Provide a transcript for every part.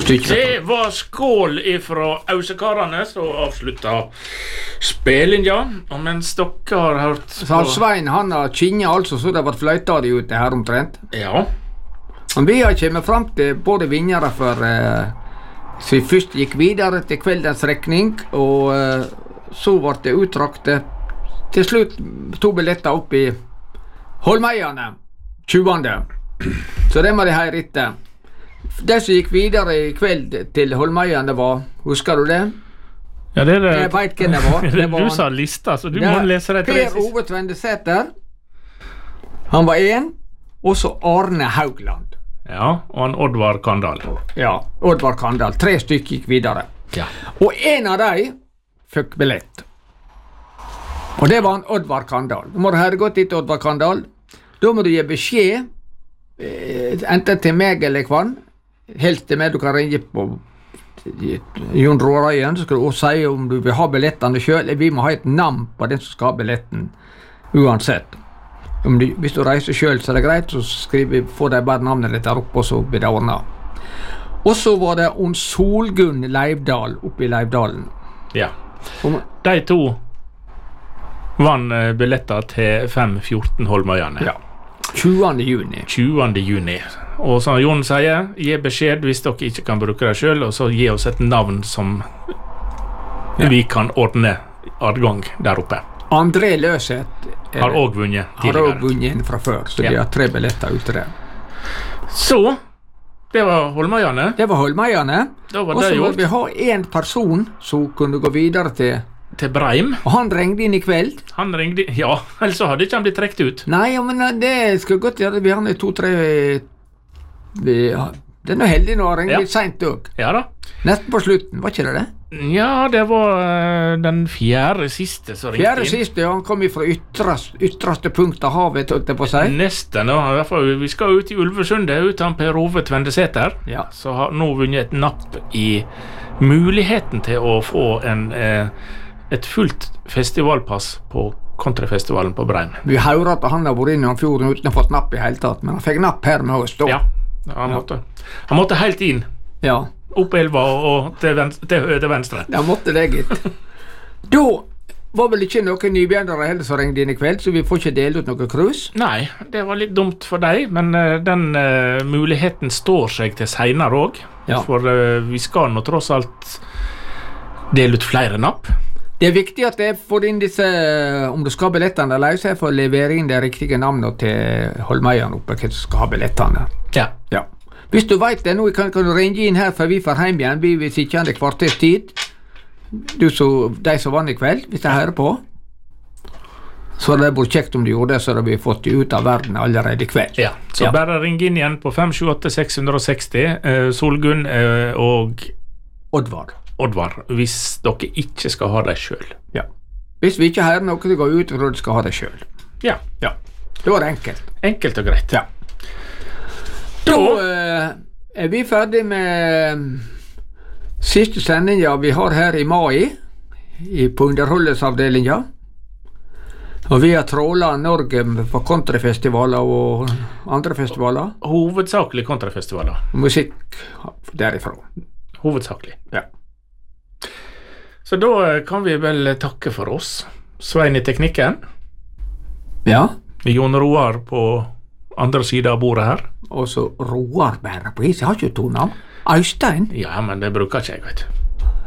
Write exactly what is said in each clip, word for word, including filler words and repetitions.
Det var skål ifra Ausekarene som avslutta spillinga, og mens dere har hørt Så Svein, han har kinnet altså, så det har vært fløyta de ute her omtrent. Ja. Men vi har kommet frem til både vinnere for eh, så vi først gikk videre til kveldens rekning, og eh, så ble det utraktet til slutt to billetter opp i Holmeierne tjuende. Så det må de høre etter. Det som gikk videre i kveld til Holmeierne var, husker du det? Ja, det er det. Jeg vet hvem det var. Det var du sa lista, så du det, må lese det. Per Ove Tvendesæter. Han var en, og så Arne Haugland. Ja, og han Oddvar Kandal. Ja, Oddvar Kandal. Tre stykker gikk videre. Ja. Og en av dem fikk billett. Og det var han Oddvar Kandal. Da må du høre godt etter Oddvar Kandal. Da må du gi beskjed, eh, enten til meg eller kvann, helst til meg. Du kan ringe på Jon Råreien, så skal du også si om du vil ha billettene selv. Vi må ha et navn på den som skal ha billetten, uansett. Om du, hvis du reiser selv, så er det greit, så skriver, får de bare navnet ditt der oppe, og så blir det ordnet. Og så var det om Solgunn Leivdal oppe i Leivdalen. Ja. De to vann billetter til fem fjorten Holmøyane. Ja. tjuende juni. tjuende juni. Og som Jon sier, gi beskjed hvis dere ikke kan bruke det selv, og så gi oss et navn som ja. Vi kan ordne adgang der oppe. André Løseth har også vunnet tidligere. Har også vunnet en fra før, så ja. De har tre billetter ute der. Så, det var Holmøyane. Det var Holmøyane. Og så må vi ha en person som kunne gå videre til til Breim. Og han ringde inn i kveld. Han ringde, ja, ellers så hadde ikke han blitt trekt ut. Nei, ja, men det skal godt gjøre. Vi har to-tre vi, det er noe heldig når han ringde ja. Litt sent også. Ja da. Nesten på slutten, var ikke det det? Ja, det var uh, den fjerde siste som ringte fjerde inn. Fjerde siste, ja, han kom fra ytterste, ytterste punkt av havet, holdt jeg på å si. Nesten, ja, i hvert fall, vi skal ut i Ulvesundet, ut av Per Ove Tvendesæter, ja. Så har nå vunnet et napp i muligheten til å få en, uh, et fullt festivalpass på Kontrafestivalen på Breim. Vi hører at han har vært inne i fjorden uten å få napp i hele tatt, men han fikk napp her med oss da. Ja, han måtte, han måtte helt inn. Ja. Opp elva og til venstre, til, til venstre. Ja, måtte det, gitt. Da var vel ikke noen nybjørnere heller som ringte inn i kveld, så vi får ikke dele ut noe krus. Nei, det var litt dumt for deg, men uh, den uh, muligheten står seg til senere også. Ja. For uh, vi skal nå tross alt dele ut flere napp. Det er viktig at jeg får inn disse, om du skal ha billettene eller så jeg får levere inn det riktige navnet til Holmeierne oppe, hvem som skal ha billettene. Ja. Ja. Hvis du vet det nå, kan, kan du ringe inn her, for vi får hjem igjen. Vi vil sitte igjen i kvarters tid. Du så, de som vann i kveld, hvis jeg hører på. Så det blir kjekt om du gjorde det, så har vi fått det ut av verden allerede i kveld. Ja, så ja. Bare ring inn igjen på fem sju åtte seks seks nul, uh, Solgunn uh, og Oddvar. Oddvar, hvis dere ikke skal ha det selv. Ja. Hvis vi ikke hører noe, det går ut, og du skal ha det selv. Ja. Ja. Det var enkelt. Enkelt og greit. Ja. Da uh, er vi ferdig med siste sendinga vi har her i mai i, på underholdningsavdelinga. Og vi har tråla Norge for kontrafestivaler og andre festivaler. Hovedsakelig kontrafestivaler. Musikk derifra. Hovedsakelig. Ja. Så da kan vi vel takke for oss. Svein i teknikken. Ja. Jon Roar på andre siden av bordet her. Og så Roar bærer på is. Jeg har ikke to navn. Øystein? Ja, men det bruker ikke jeg, vet du.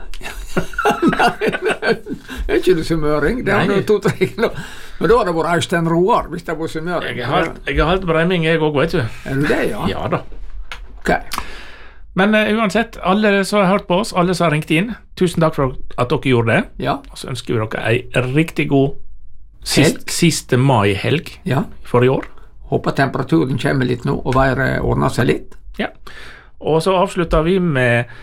Nei, er ikke du summøring? Det er noe to-tre kilo. Men da har det vært Øystein Roar, hvis det var summøring. Jeg har halvt breiming, jeg også, vet du. Er du det, ja? Ja da. Ok. Men uh, uansett, alle som har hørt på oss, alle som har ringt inn, tusen takk for at dere gjorde det. Ja. Og så ønsker vi dere en riktig god sist, siste mai-helg ja. For i år. Håper temperaturen kommer litt nå, og været ordner seg litt. Ja. Og så avslutter vi med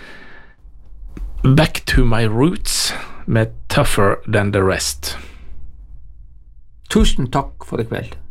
Back to my roots med Tougher than the rest. Tusen takk for i kveld.